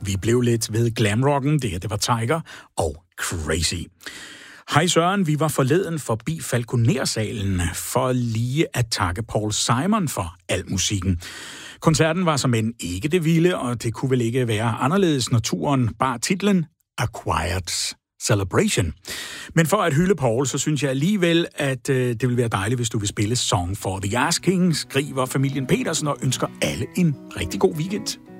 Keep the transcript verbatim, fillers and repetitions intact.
Vi blev lidt ved glamrocken. Det her, det var Tiger og Crazy. Hej Søren, vi var forleden forbi Falconer-salen for lige at takke Paul Simon for al musikken. Koncerten var som end ikke det vilde, og det kunne vel ikke være anderledes, når turen bar titlen A Quiet Celebration. Men for at hylde Paul, så synes jeg alligevel, at øh, det vil være dejligt, hvis du vil spille Song for the Asking, skriver familien Petersen og ønsker alle en rigtig god weekend.